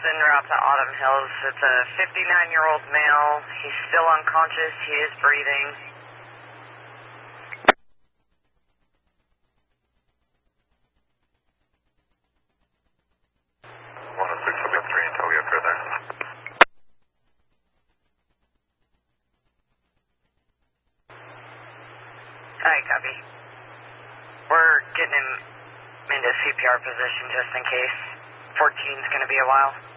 en route to Autumn Hills. It's a 59-year-old male. He's still unconscious. He is breathing. 106 will be up 3 until we get further. Alright, copy. We're getting him into CPR position just in case. 14's gonna be a while.